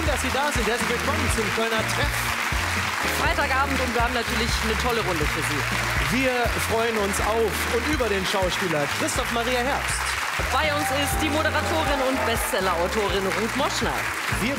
Schön, dass Sie da sind. Herzlich willkommen zum Kölner Treff. Freitagabend und wir haben natürlich eine tolle Runde für Sie. Wir freuen uns auf und über den Schauspieler Christoph Maria Herbst. Bei uns ist die Moderatorin und Bestsellerautorin Ruth Moschner. Wir